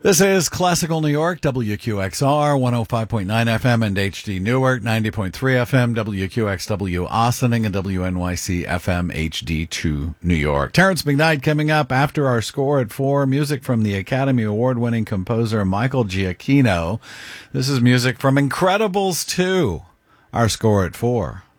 This is Classical New York, WQXR, 105.9 FM and HD Newark, 90.3 FM, WQXW Ossining, and WNYC FM HD2 New York. Terrence McKnight coming up after our score at 4, music from the Academy Award-winning composer Michael Giacchino. This is music from Incredibles 2, our score at 4.